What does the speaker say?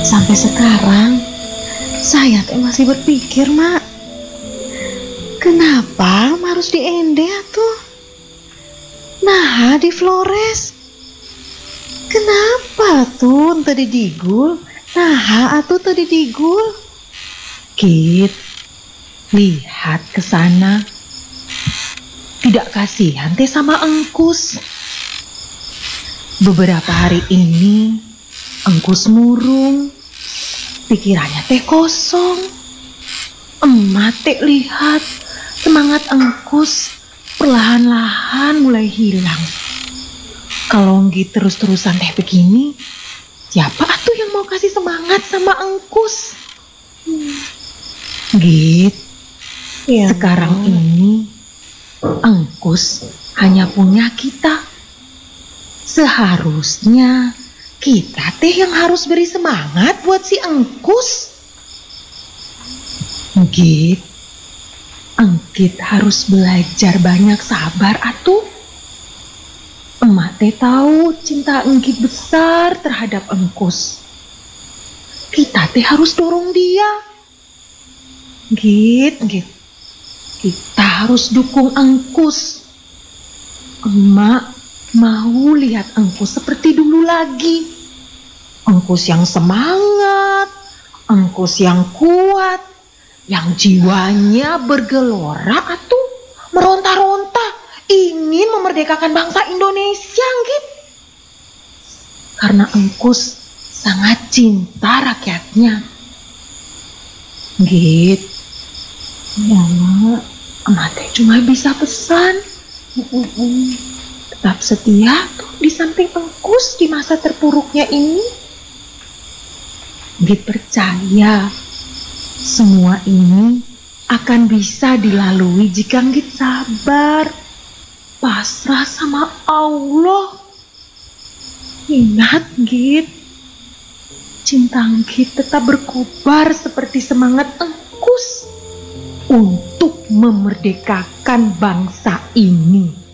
Sampai sekarang saya teh masih berpikir, Mak, kenapa harus di Ende tuh? Nah, di Flores. Kenapa tuh tadi digul? Nah, atuh tadi digul. Kit, lihat ke sana. Tidak kasihan teh sama Engkus. Beberapa hari ini Engkus murung. Pikirannya teh kosong. Emak teh lihat semangat Engkus perlahan-lahan mulai hilang. Kalau Git terus-terusan teh begini, siapa atuh yang mau kasih semangat sama Engkus? Git, Ya, sekarang ini Engkus hanya punya kita. Seharusnya kita teh yang harus beri semangat buat si Engkus. Git, Engkit harus belajar banyak sabar atuh. Emak teh tahu cinta Engkit besar terhadap Engkus. Kita teh harus dorong dia. Git. Kita harus dukung Engkus. Emak mau lihat Engkus seperti dulu lagi. Engkus yang semangat, Engkus yang kuat, yang jiwanya bergelora atuh, meronta-ronta, ingin memerdekakan bangsa Indonesia, Git. Karena Engkus sangat cinta rakyatnya. Git, ya, Mak. emak teh cuma bisa pesan, tetap setia tuh di samping Engkus di masa terpuruknya ini. Git percaya semua ini akan bisa dilalui jika Git sabar, pasrah sama Allah. Ingat, Git, cinta Git tetap berkobar seperti semangat Engkus untuk memerdekakan bangsa ini.